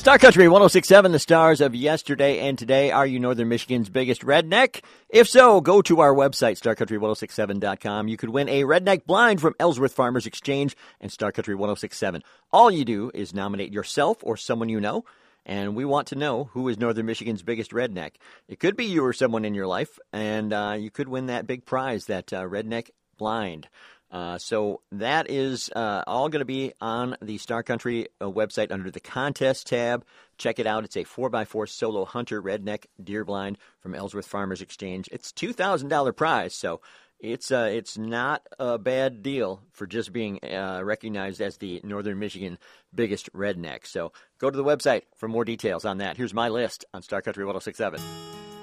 Star Country 106.7, the stars of yesterday and today. Are you Northern Michigan's biggest redneck? If so, go to our website, starcountry1067.com. You could win a redneck blind from Ellsworth Farmers Exchange and Star Country 106.7. All you do is nominate yourself or someone you know, and we want to know who is Northern Michigan's biggest redneck. It could be you or someone in your life, and you could win that big prize, that redneck blind. So that is all going to be on the Star Country website under the contest tab. Check it out. It's a 4x4 solo hunter redneck deer blind from Ellsworth Farmers Exchange. It's $2,000 prize, so it's not a bad deal for just being recognized as the Northern Michigan biggest redneck. So go to the website for more details on that. Here's my list on Star Country 106.7.